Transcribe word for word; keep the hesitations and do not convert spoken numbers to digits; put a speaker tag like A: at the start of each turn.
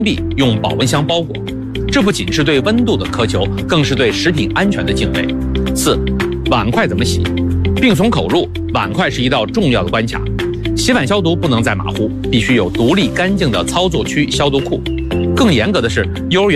A: 闭，用保温箱包裹。这不仅是对温度的苛求，更是对食品安全的敬畏。四、碗筷怎么洗？病从口入，碗筷是一道重要的关卡。洗碗消毒不能再马虎，必须有独立干净的操作区消毒库。更严格的是，幼儿园